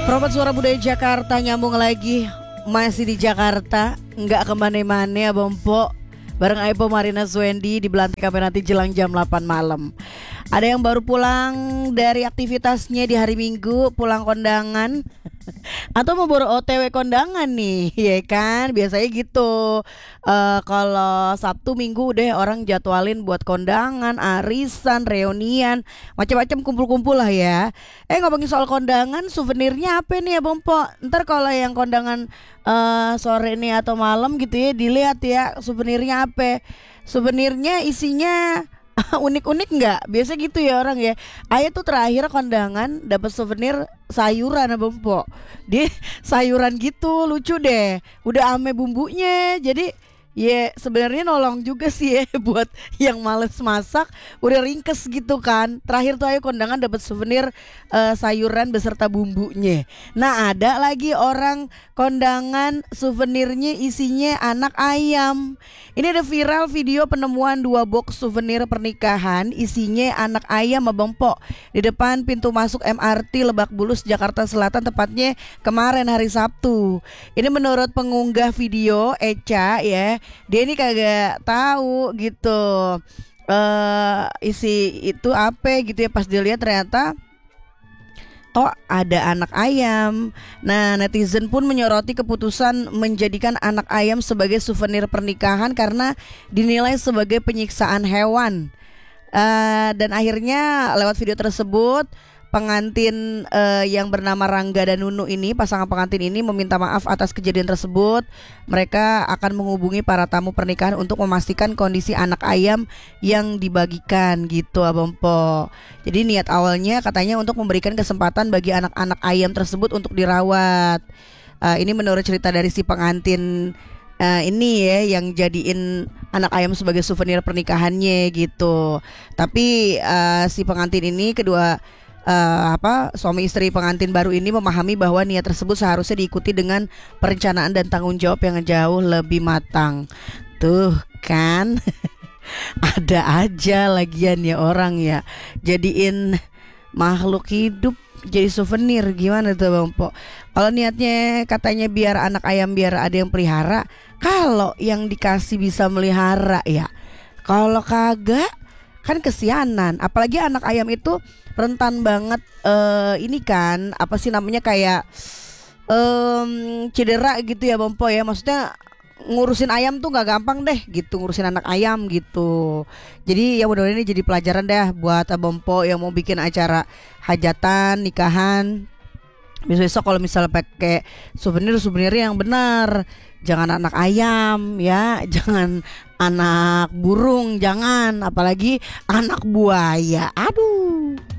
Probat Suara Budaya Jakarta nyambung lagi. Masih di Jakarta, nggak kemana-mana Abang Po. Bareng Aipo Marina Swendi di Belantik sampai nanti jelang jam 8 malam. Ada yang baru pulang dari aktivitasnya di hari Minggu, pulang kondangan atau mau baru OTW kondangan nih, ya kan? Biasanya gitu. Kalau Sabtu Minggu udah orang jadwalin buat kondangan, arisan, reunian, macam-macam kumpul-kumpul lah ya. Ngomongin soal kondangan, souvenirnya apa nih Abang Po? Ntar kalau yang kondangan sore ini atau malam gitu ya, dilihat ya souvenirnya apa. Souvenirnya isinya unik-unik nggak? Biasa gitu ya orang ya. Ayah tuh terakhir kondangan dapat souvenir sayuran Abang Po. Dia sayuran gitu, lucu deh. Udah ame bumbunya. Jadi ya sebenarnya nolong juga sih ya buat yang males masak, udah ringkes gitu kan. Terakhir tuh ayo kondangan dapat souvenir sayuran beserta bumbunya. Nah, ada lagi orang kondangan souvenirnya isinya anak ayam. Ini ada viral video penemuan 2 box souvenir pernikahan isinya anak ayam Abang Po di depan pintu masuk MRT Lebak Bulus Jakarta Selatan, tepatnya kemarin hari Sabtu. Ini menurut pengunggah video Eca ya. Dia ini kagak tahu gitu isi itu apa gitu ya. Pas dilihat ternyata toh ada anak ayam. Nah, netizen pun menyoroti keputusan menjadikan anak ayam sebagai souvenir pernikahan karena dinilai sebagai penyiksaan hewan. Dan akhirnya lewat video tersebut pengantin yang bernama Rangga dan Nunu ini, pasangan pengantin ini meminta maaf atas kejadian tersebut. Mereka akan menghubungi para tamu pernikahan untuk memastikan kondisi anak ayam yang dibagikan gitu Abang Po. Jadi niat awalnya katanya untuk memberikan kesempatan bagi anak-anak ayam tersebut untuk dirawat. Ini menurut cerita dari si pengantin ini ya, yang jadiin anak ayam sebagai souvenir pernikahannya gitu. Tapi si pengantin ini suami istri pengantin baru ini memahami bahwa niat tersebut seharusnya diikuti dengan perencanaan dan tanggung jawab yang jauh lebih matang. Tuh kan ada aja lagian ya orang ya jadiin makhluk hidup jadi souvenir. Gimana tuh Bang Po? Kalau niatnya katanya biar anak ayam biar ada yang pelihara, kalau yang dikasih bisa melihara ya. Kalau kagak kan kesianan. Apalagi anak ayam itu rentan banget ini kan apa sih namanya kayak cedera gitu ya Bang Po ya. Maksudnya ngurusin ayam tuh nggak gampang deh gitu, ngurusin anak ayam gitu. Jadi ya mudah-mudahan ini jadi pelajaran deh buat Abang Po yang mau bikin acara hajatan, nikahan. Besok-besok kalau misalnya pakai souvenir yang benar. Jangan anak ayam ya, jangan anak burung, jangan, apalagi anak buaya. Aduh.